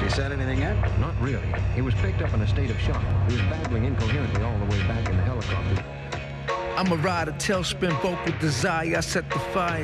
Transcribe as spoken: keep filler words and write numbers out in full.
said anything yet? Not really. He was picked up in a state of shock. He was babbling incoherently all the way back in the helicopter. I'm a rider, tailspin, vocal desire. I set the fire.